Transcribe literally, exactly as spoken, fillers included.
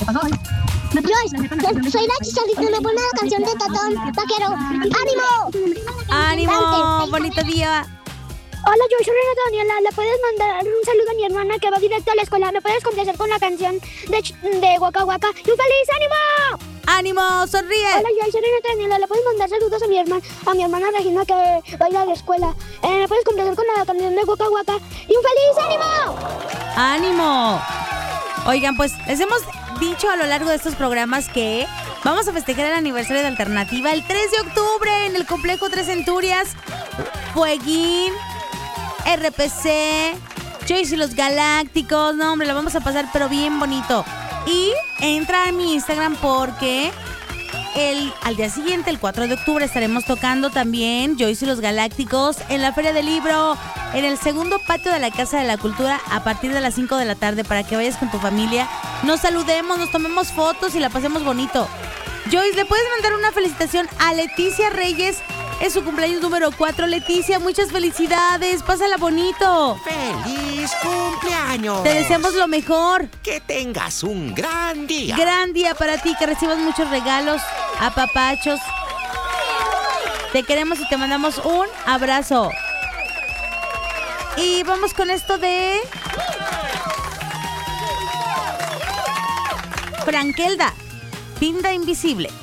Yo soy la Chicharito, me pone la canción de Tatón Vaquero. ¡Ánimo! ¡Ánimo! ¡Bonito día! Hola, yo soy Renata Daniela. ¿Le puedes mandar un saludo a mi hermana que va directo a la escuela? ¿Me puedes complacer con la canción de, de Waka Waka? ¡Y un feliz ánimo! ¡Ánimo! ¡Sonríe! Hola, yo soy Renata Daniela. ¿Le puedes mandar saludos a mi hermana, a mi hermana Regina que va a ir a la escuela? Eh, ¿Me puedes complacer con la canción de Waka Waka? ¡Y un feliz ánimo! ¡Ánimo! Oigan, pues les hemos dicho a lo largo de estos programas que vamos a festejar el aniversario de Alternativa el tres de octubre en el Complejo Tres Centurias. Fueguín, R P C, Joyce y los Galácticos. No, hombre, la vamos a pasar pero bien bonito. Y entra a mi Instagram porque el, al día siguiente, el cuatro de octubre, estaremos tocando también Joyce y los Galácticos en la Feria del Libro, en el segundo patio de la Casa de la Cultura a partir de las cinco de la tarde, para que vayas con tu familia, nos saludemos, nos tomemos fotos y la pasemos bonito. Joyce, ¿le puedes mandar una felicitación a Leticia Reyes? Es su cumpleaños número cuatro. Leticia, muchas felicidades, pásala bonito. ¡Feliz cumpleaños! Te deseamos lo mejor. Que tengas un gran día. Gran día para ti, que recibas muchos regalos, apapachos. Te queremos y te mandamos un abrazo. Y vamos con esto de Frankelda, Pinta Invisible.